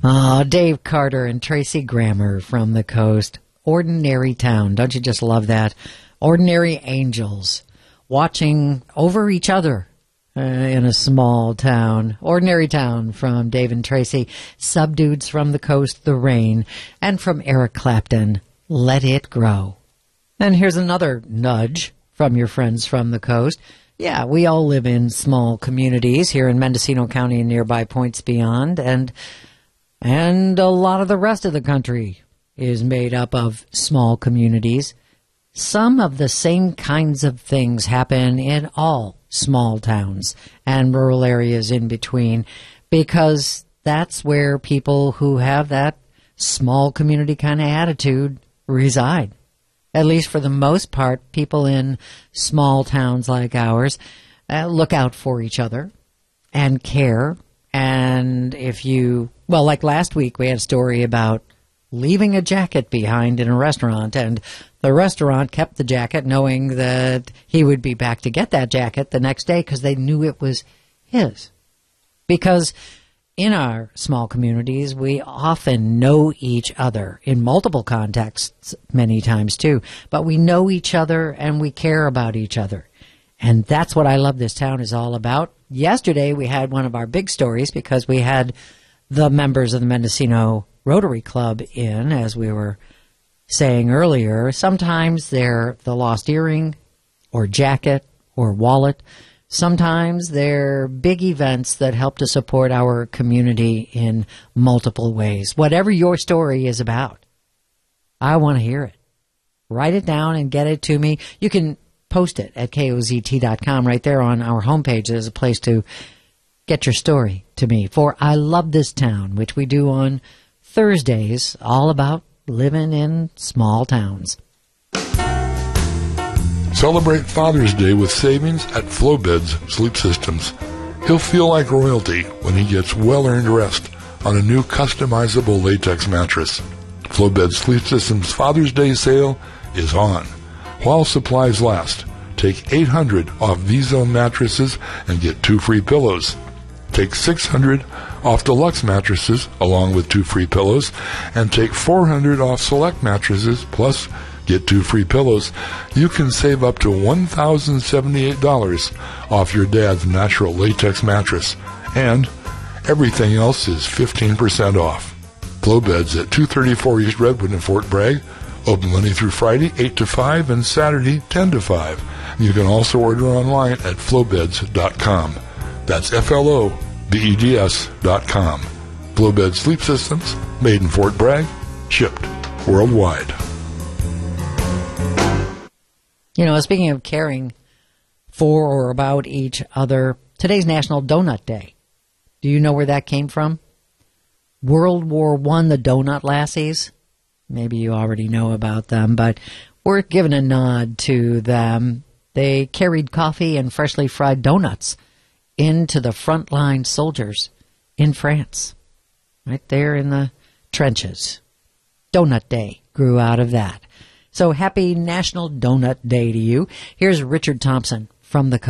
Dave Carter and Tracy Grammer from the coast. Ordinary town. Don't you just love that? Ordinary angels watching over each other in a small town. Ordinary town from Dave and Tracy. Subdudes from the coast, The Rain. And from Eric Clapton, Let It Grow. And here's another nudge from your friends from the coast. Yeah, we all live in small communities here in Mendocino County and nearby points beyond, and a lot of the rest of the country is made up of small communities. Some of the same kinds of things happen in all small towns and rural areas in between, because that's where people who have that small community kind of attitude reside. At least for the most part, people in small towns like ours look out for each other and care. And like last week, we had a story about leaving a jacket behind in a restaurant, and the restaurant kept the jacket knowing that he would be back to get that jacket the next day because they knew it was his. Because in our small communities, we often know each other in multiple contexts, many times too, but we know each other and we care about each other. And that's what I love this town is all about. Yesterday, we had one of our big stories because we had the members of the Mendocino Rotary Club in, as we were saying earlier. Sometimes they're the lost earring or jacket or wallet. Sometimes they're big events that help to support our community in multiple ways. Whatever your story is about, I want to hear it. Write it down and get it to me. You can post it at KOZT.com. Right there on our homepage, there's a place to get your story to me. For I Love This Town, which we do on Thursdays, all about living in small towns. Celebrate Father's Day with savings at Flowbeds Sleep Systems. He'll feel like royalty when he gets well-earned rest on a new customizable latex mattress. Flowbeds Sleep Systems Father's Day sale is on. While supplies last, take $800 off V-Zone mattresses and get 2 free pillows. Take $600 off deluxe mattresses along with 2 free pillows, and take $400 off select mattresses plus get 2 free pillows. You can save up to $1,078 off your dad's natural latex mattress, and everything else is 15% off. Flowbeds at 234 East Redwood in Fort Bragg, open Monday through Friday 8 to 5 and Saturday 10 to 5. You can also order online at flowbeds.com. That's FLOBEDS.com. Flowbed Sleep Systems, made in Fort Bragg, shipped worldwide. You know, speaking of caring for or about each other, today's National Donut Day. Do you know where that came from? World War I, the Donut Lassies. Maybe you already know about them, but we're giving a nod to them. They carried coffee and freshly fried donuts into the frontline soldiers in France, right there in the trenches. Donut Day grew out of that. So happy National Donut Day to you. Here's Richard Thompson from the